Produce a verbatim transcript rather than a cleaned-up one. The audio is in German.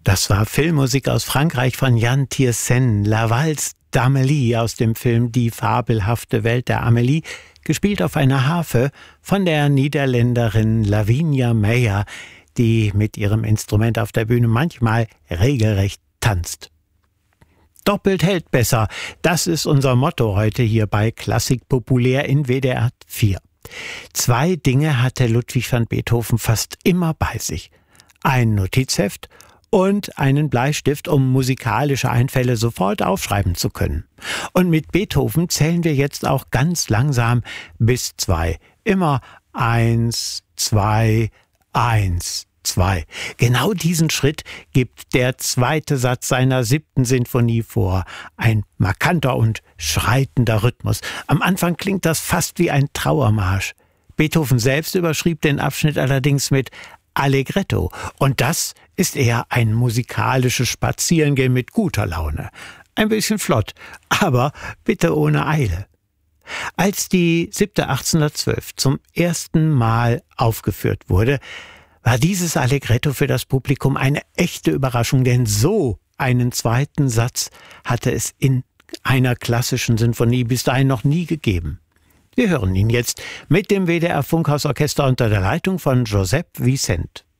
Das war Filmmusik aus Frankreich von Yann Tiersen, La Valse d'Amélie aus dem Film Die fabelhafte Welt der Amélie, gespielt auf einer Harfe von der Niederländerin Lavinia Meyer, die mit ihrem Instrument auf der Bühne manchmal regelrecht tanzt. Doppelt hält besser, das ist unser Motto heute hier bei Klassik populär in W D R vier. Zwei Dinge hatte Ludwig van Beethoven fast immer bei sich. Ein Notizheft und einen Bleistift, um musikalische Einfälle sofort aufschreiben zu können. Und mit Beethoven zählen wir jetzt auch ganz langsam bis zwei. Immer eins, zwei, eins, zwei. Genau diesen Schritt gibt der zweite Satz seiner siebten Sinfonie vor. Ein markanter und schreitender Rhythmus. Am Anfang klingt das fast wie ein Trauermarsch. Beethoven selbst überschrieb den Abschnitt allerdings mit Allegretto. Und das ist eher ein musikalisches Spazierengehen mit guter Laune. Ein bisschen flott, aber bitte ohne Eile. Als die siebte achtzehnhundertzwölf zum ersten Mal aufgeführt wurde, war dieses Allegretto für das Publikum eine echte Überraschung, denn so einen zweiten Satz hatte es in einer klassischen Sinfonie bis dahin noch nie gegeben. Wir hören ihn jetzt mit dem W D R Funkhausorchester unter der Leitung von Joseph Vicent.